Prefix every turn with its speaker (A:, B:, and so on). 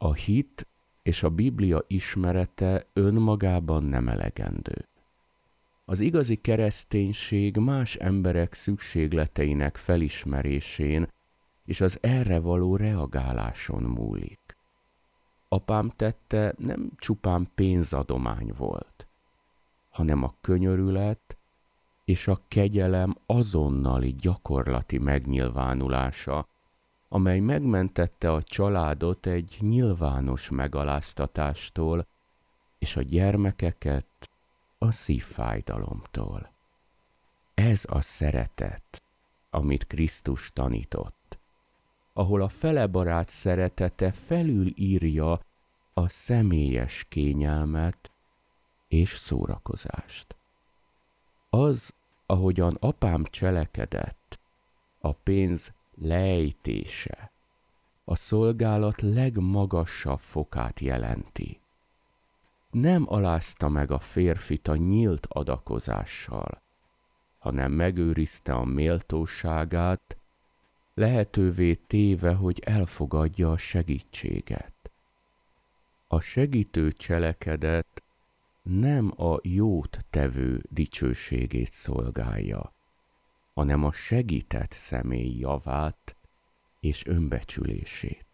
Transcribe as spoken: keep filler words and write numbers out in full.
A: A hit és a Biblia ismerete önmagában nem elegendő. Az igazi kereszténység más emberek szükségleteinek felismerésén és az erre való reagáláson múlik. Apám tette nem csupán pénzadomány volt, hanem a könyörület és a kegyelem azonnali gyakorlati megnyilvánulása, amely megmentette a családot egy nyilvános megaláztatástól és a gyermekeket a szívfájdalomtól. Ez a szeretet, amit Krisztus tanított, ahol a felebarát szeretete felülírja a személyes kényelmet és szórakozást. Az, ahogyan apám cselekedett, a pénz leejtése, a szolgálat legmagasabb fokát jelenti. Nem alázta meg a férfit a nyílt adakozással, hanem megőrizte a méltóságát, lehetővé téve, hogy elfogadja a segítséget. A segítő cselekedet nem a jót tevő dicsőségét szolgálja, hanem a segített személy javát és önbecsülését.